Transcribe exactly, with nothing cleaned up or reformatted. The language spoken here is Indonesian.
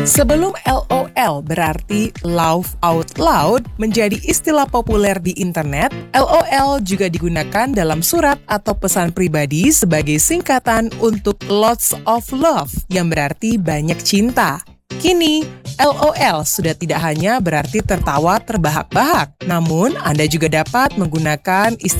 Sebelum LOL berarti laugh out loud menjadi istilah populer di internet, LOL juga digunakan dalam surat atau pesan pribadi sebagai singkatan untuk lots of love yang berarti banyak cinta. Kini, LOL sudah tidak hanya berarti tertawa terbahak-bahak, namun Anda juga dapat menggunakan istilah